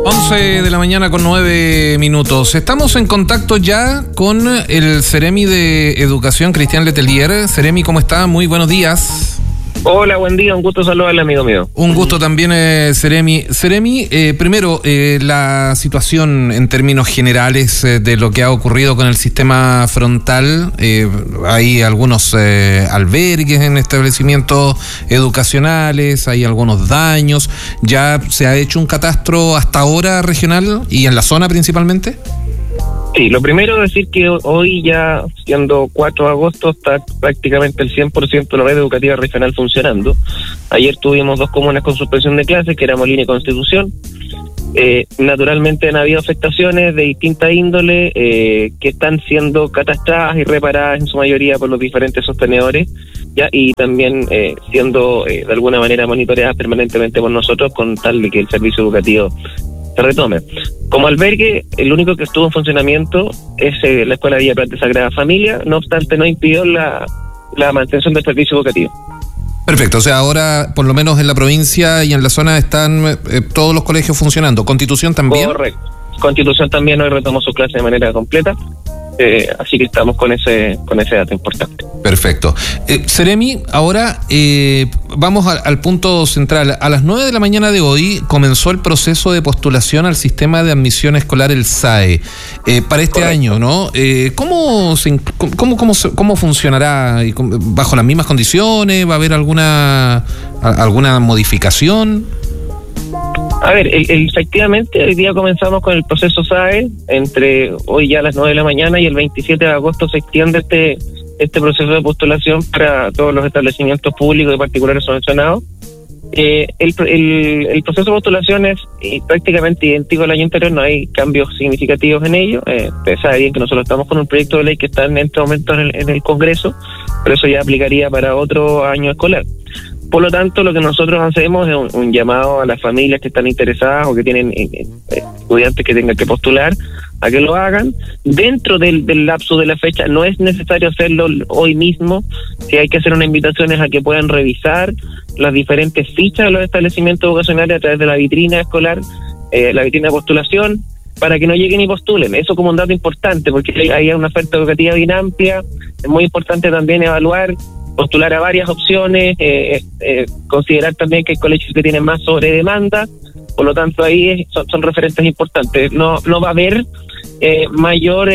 11 de la mañana con 9 minutos. Estamos en contacto ya con el Seremi de Educación, Cristian Letelier. Seremi, ¿cómo está? Muy buenos días. Hola, buen día, un gusto saludarle, amigo mío. Un gusto también, Seremi. Seremi, primero, la situación en términos generales de lo que ha ocurrido con el sistema frontal. Hay algunos albergues en establecimientos educacionales, hay algunos daños. ¿Ya se ha hecho un catastro hasta ahora regional y en la zona principalmente? Sí, lo primero es decir que hoy ya, siendo 4 de agosto, está prácticamente el 100% de la red educativa regional funcionando. Ayer tuvimos 2 comunas con suspensión de clases, que era Molina y Constitución. Naturalmente han habido afectaciones de distinta índole que están siendo catastradas y reparadas en su mayoría por los diferentes sostenedores, ya, y también siendo de alguna manera monitoreadas permanentemente por nosotros con tal de que el servicio educativo se retome. Como albergue, el único que estuvo en funcionamiento es la Escuela Villa Prate Sagrada Familia, no obstante no impidió la mantención del servicio educativo. Perfecto, o sea, ahora por lo menos en la provincia y en la zona están todos los colegios funcionando. ¿Constitución también? Correcto. Constitución también hoy retomó su clase de manera completa, así que estamos con ese dato importante. Perfecto. Seremi, ahora vamos al punto central. A las 9 de la mañana de hoy comenzó el proceso de postulación al sistema de admisión escolar, el SAE, para este Correcto. año, ¿no? ¿Cómo funcionará? ¿Bajo las mismas condiciones? ¿Va a haber alguna modificación? A ver, efectivamente hoy día comenzamos con el proceso SAE, entre hoy ya a las 9 de la mañana y el 27 de agosto se extiende este proceso de postulación para todos los establecimientos públicos y particulares subvencionados. El proceso de postulación es prácticamente idéntico al año anterior, no hay cambios significativos en ello. Ustedes saben bien que nosotros estamos con un proyecto de ley que está en este momento en el Congreso, pero eso ya aplicaría para otro año escolar. Por lo tanto, lo que nosotros hacemos es un llamado a las familias que están interesadas o que tienen estudiantes que tengan que postular a que lo hagan. Dentro del lapso de la fecha, no es necesario hacerlo hoy mismo. Si hay que hacer una invitación es a que puedan revisar las diferentes fichas de los establecimientos educacionales a través de la vitrina escolar, la vitrina de postulación, para que no lleguen y postulen. Eso como un dato importante, porque hay una oferta educativa bien amplia. Es muy importante también evaluar, postular a varias opciones, considerar también que hay colegios que tienen más sobredemanda, por lo tanto ahí son referentes importantes. No va a haber mayor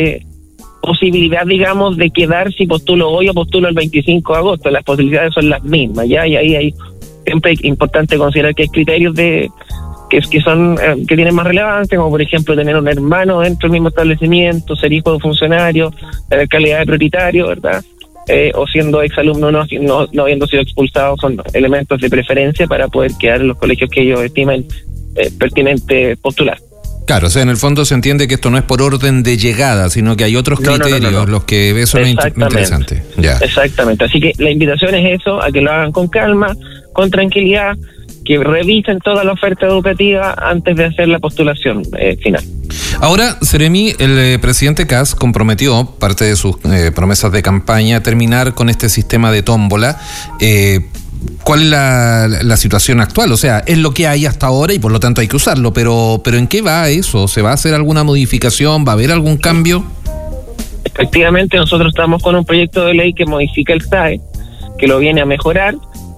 posibilidad, digamos, de quedar si postulo hoy o postulo el 25 de agosto, las posibilidades son las mismas, ¿ya? Y ahí hay siempre importante considerar que hay criterios que tienen más relevancia, como por ejemplo tener un hermano dentro del mismo establecimiento, ser hijo de un funcionario, tener calidad de prioritario, ¿verdad? O siendo exalumno no habiendo sido expulsado, son elementos de preferencia para poder quedar en los colegios que ellos estimen pertinente postular. Claro, o sea, en el fondo se entiende que esto no es por orden de llegada, sino que hay otros criterios, no. Los que eso es interesante. Ya. Exactamente, así que la invitación es eso, a que lo hagan con calma, con tranquilidad, que revisen toda la oferta educativa antes de hacer la postulación final. Ahora, Seremi, el presidente Kast comprometió parte de sus promesas de campaña a terminar con este sistema de tómbola. ¿Cuál es la situación actual? O sea, es lo que hay hasta ahora y por lo tanto hay que usarlo, pero ¿en qué va eso? ¿Se va a hacer alguna modificación? ¿Va a haber algún cambio? Efectivamente, nosotros estamos con un proyecto de ley que modifica el SAE, que lo viene a mejorar,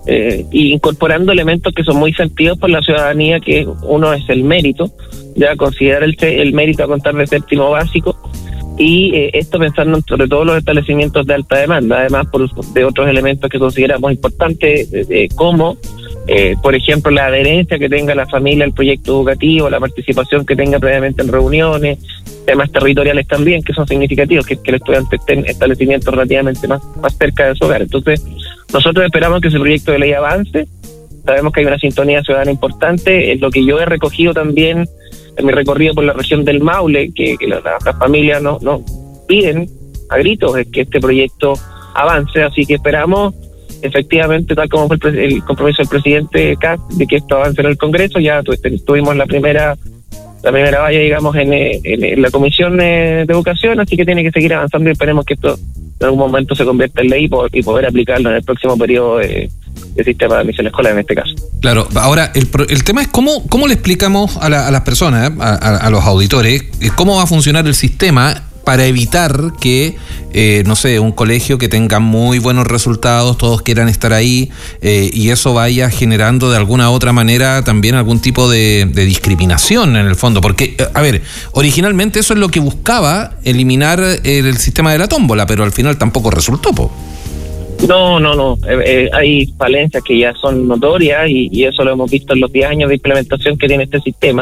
y incorporando elementos que son muy sentidos por la ciudadanía, que uno es el mérito, ya considerar el mérito a contar de séptimo básico, y esto pensando sobre todo los establecimientos de alta demanda, además de otros elementos que consideramos importantes, como por ejemplo la adherencia que tenga la familia al proyecto educativo, la participación que tenga previamente en reuniones, temas territoriales también que son significativos, que el estudiante esté en establecimientos relativamente más cerca de su hogar. Entonces nosotros esperamos que ese proyecto de ley avance. Sabemos que hay una sintonía ciudadana importante, es lo que yo he recogido también en mi recorrido por la región del Maule, que las familias no piden a gritos es que este proyecto avance, así que esperamos efectivamente, tal como fue el compromiso del presidente Kast, de que esto avance en el Congreso. Ya tuvimos la primera valla, digamos, en la Comisión de Educación, así que tiene que seguir avanzando y esperemos que esto en algún momento se convierta en ley y poder aplicarlo en el próximo periodo el sistema de admisión escolar en este caso. Claro, ahora el tema es cómo le explicamos a las personas, a los auditores, cómo va a funcionar el sistema para evitar que, no sé, un colegio que tenga muy buenos resultados, todos quieran estar ahí, y eso vaya generando de alguna u otra manera también algún tipo de discriminación en el fondo. Porque, a ver, originalmente eso es lo que buscaba, eliminar el sistema de la tómbola, pero al final tampoco resultó, po. No. Hay falencias que ya son notorias y eso lo hemos visto en los 10 años de implementación que tiene este sistema.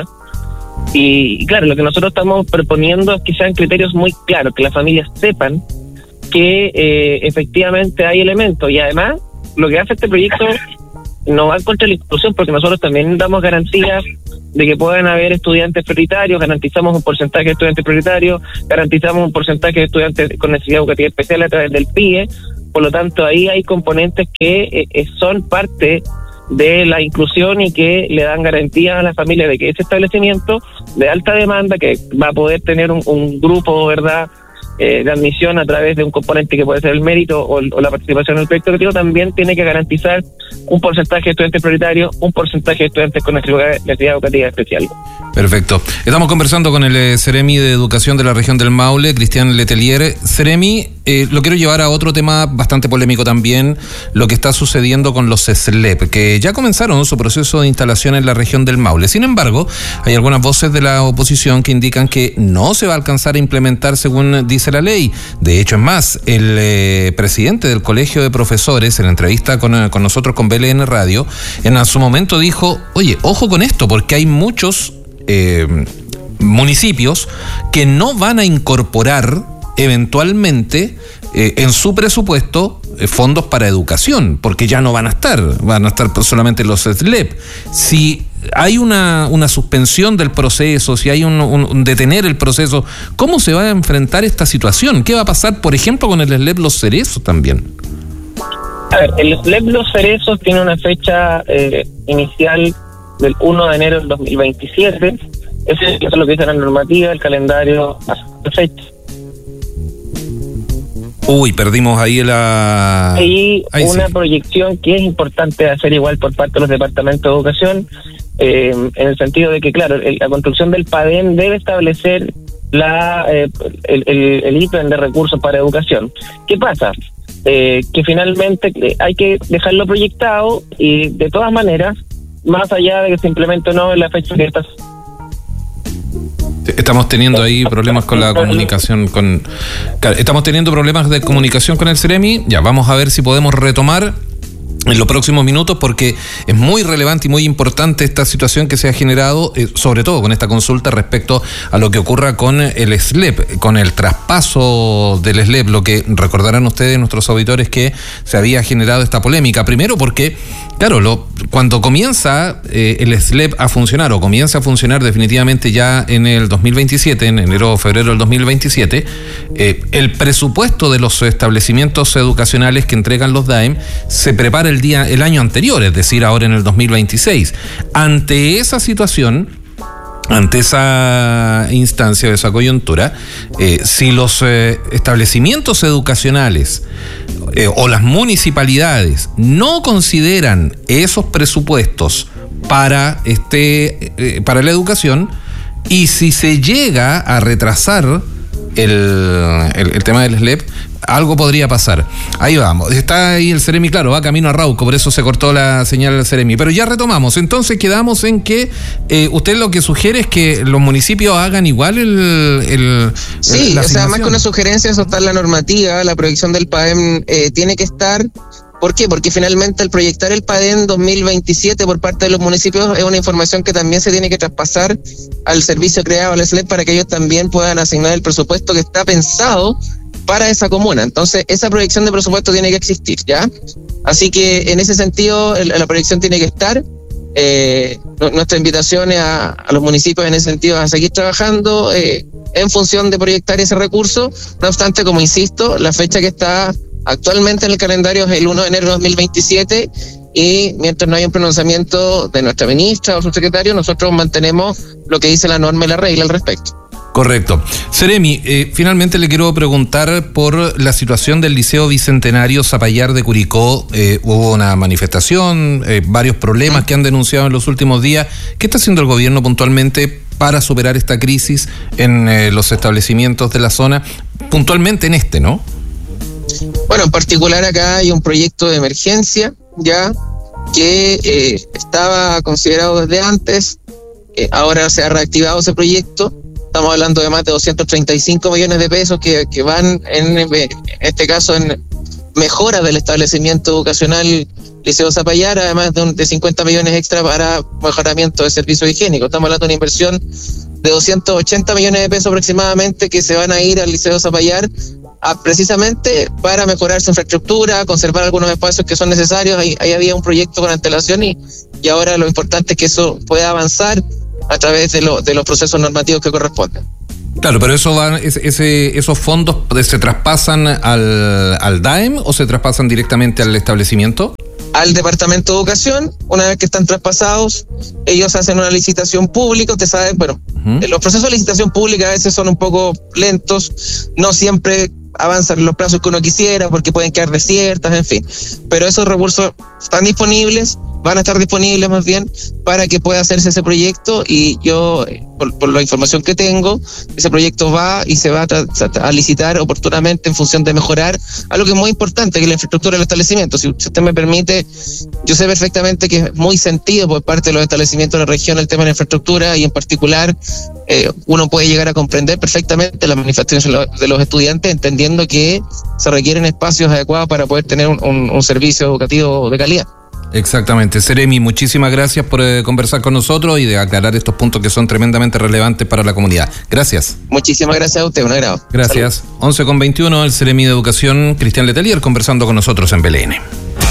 Y claro, lo que nosotros estamos proponiendo es que sean criterios muy claros, que las familias sepan que efectivamente hay elementos. Y además, lo que hace este proyecto no va contra la inclusión, porque nosotros también damos garantías de que puedan haber estudiantes prioritarios, garantizamos un porcentaje de estudiantes prioritarios, garantizamos un porcentaje de estudiantes con necesidad educativa especial a través del PIE. Por lo tanto, ahí hay componentes que son parte de la inclusión y que le dan garantía a la familia de que ese establecimiento de alta demanda, que va a poder tener un grupo, ¿verdad?, de admisión a través de un componente que puede ser el mérito o la participación en el proyecto educativo, también tiene que garantizar un porcentaje de estudiantes prioritarios, un porcentaje de estudiantes con necesidad educativa especial. Perfecto. Estamos conversando con el Seremi de Educación de la región del Maule, Cristian Letelier. Seremi, lo quiero llevar a otro tema bastante polémico también, lo que está sucediendo con los SLEP, que ya comenzaron su proceso de instalación en la región del Maule. Sin embargo, hay algunas voces de la oposición que indican que no se va a alcanzar a implementar según dice la ley. De hecho, es más, el presidente del Colegio de Profesores, en la entrevista con nosotros, con BLN Radio, en su momento dijo, oye, ojo con esto, porque hay muchos municipios que no van a incorporar eventualmente en su presupuesto fondos para educación, porque ya no van a estar solamente los SLEP. Si hay una suspensión del proceso, si hay un detener el proceso, ¿cómo se va a enfrentar esta situación? ¿Qué va a pasar, por ejemplo, con el SLEP Los Cerezos también? A ver, el SLEP Los Cerezos tiene una fecha inicial del 1 de enero del 2027. Eso es lo que dice la normativa, el calendario hasta la fecha. Uy, perdimos ahí una proyección que es importante hacer igual por parte de los departamentos de educación, en el sentido de que, claro, la construcción del PADEN debe establecer el ítem de recursos para educación. ¿Qué pasa? Que finalmente hay que dejarlo proyectado y, de todas maneras, más allá de que se implemente o no en la fecha que está. Estamos teniendo ahí problemas con la comunicación estamos teniendo problemas de comunicación con el Seremi. Ya, vamos a ver si podemos retomar en los próximos minutos, porque es muy relevante y muy importante esta situación que se ha generado, sobre todo con esta consulta respecto a lo que ocurra con el SLEP, con el traspaso del SLEP, lo que recordarán ustedes, nuestros auditores, que se había generado esta polémica. Primero porque, claro, cuando comienza el SLEP a funcionar, o comienza a funcionar definitivamente ya en el 2027, en enero o febrero del 2027, el presupuesto de los establecimientos educacionales que entregan los DAEM se prepara el año anterior, es decir, ahora en el 2026. Ante esa situación, ante esa instancia, de esa coyuntura, si los establecimientos educacionales o las municipalidades no consideran esos presupuestos para la educación, y si se llega a retrasar el tema del SLEP, algo podría pasar. Ahí vamos, está ahí el Seremi, claro, va camino a Rauco, por eso se cortó la señal del Seremi. Pero ya retomamos, entonces quedamos en que usted lo que sugiere es que los municipios hagan igual sí, o sea, más que una sugerencia, eso está en la normativa, la proyección del PADEM tiene que estar. ¿Por qué? Porque finalmente al proyectar el PADEN 2027 por parte de los municipios es una información que también se tiene que traspasar al servicio creado al SLEP para que ellos también puedan asignar el presupuesto que está pensado para esa comuna. Entonces, esa proyección de presupuesto tiene que existir, ¿ya? Así que en ese sentido, la proyección tiene que estar. Nuestra invitación a los municipios en ese sentido a seguir trabajando en función de proyectar ese recurso. No obstante, como insisto, la fecha que está actualmente en el calendario es el 1 de enero de 2027 y mientras no haya un pronunciamiento de nuestra ministra o su secretario, nosotros mantenemos lo que dice la norma y la regla al respecto. Correcto. Seremi, finalmente le quiero preguntar por la situación del Liceo Bicentenario Zapallar de Curicó. Hubo una manifestación, varios problemas que han denunciado en los últimos días. ¿Qué está haciendo el gobierno puntualmente para superar esta crisis en los establecimientos de la zona? Puntualmente en este, ¿no? Bueno, en particular acá hay un proyecto de emergencia ya que estaba considerado desde antes. Ahora se ha reactivado ese proyecto. Estamos hablando de más de 235 millones de pesos que van, en este caso, en mejora del establecimiento educacional Liceo Zapallar, además de 50 millones extra para mejoramiento de servicios higiénicos. Estamos hablando de una inversión de 280 millones de pesos aproximadamente que se van a ir al Liceo Zapallar precisamente para mejorar su infraestructura, conservar algunos espacios que son necesarios. Ahí había un proyecto con antelación y ahora lo importante es que eso pueda avanzar a través de los procesos normativos que corresponden. Claro, pero esos fondos se traspasan al DAEM o se traspasan directamente al establecimiento. Al Departamento de Educación. Una vez que están traspasados, ellos hacen una licitación pública. Usted sabe, bueno, los procesos de licitación pública a veces son un poco lentos, no siempre avanzan los plazos que uno quisiera porque pueden quedar desiertas, en fin. Pero esos recursos están disponibles, van a estar disponibles más bien para que pueda hacerse ese proyecto, y yo, por la información que tengo, ese proyecto va y se va a licitar oportunamente en función de mejorar algo que es muy importante, que es la infraestructura del establecimiento. Si usted me permite, yo sé perfectamente que es muy sentido por parte de los establecimientos de la región el tema de la infraestructura, y en particular uno puede llegar a comprender perfectamente las manifestaciones de los estudiantes, entendiendo que se requieren espacios adecuados para poder tener un servicio educativo de calidad. Exactamente. Seremi, muchísimas gracias por conversar con nosotros y de aclarar estos puntos que son tremendamente relevantes para la comunidad. Gracias. Muchísimas gracias a usted, un agrado. Gracias. 11:21, el Seremi de Educación, Cristian Letelier, conversando con nosotros en BLN.